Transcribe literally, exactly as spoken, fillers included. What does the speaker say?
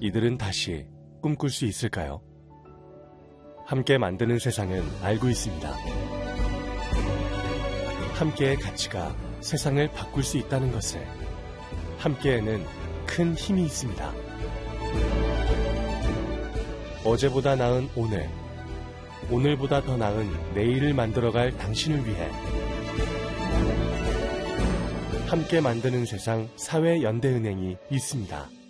이들은 다시 꿈꿀 수 있을까요? 함께 만드는 세상은 알고 있습니다. 함께의 가치가 세상을 바꿀 수 있다는 것을. 함께에는 큰 힘이 있습니다. 어제보다 나은 오늘, 오늘보다 더 나은 내일을 만들어갈 당신을 위해 함께 만드는 세상 사회연대은행이 있습니다.